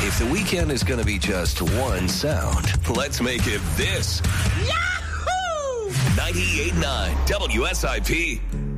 If the weekend is going to be just one sound, let's make it this. Yahoo! 98.9 WSIP.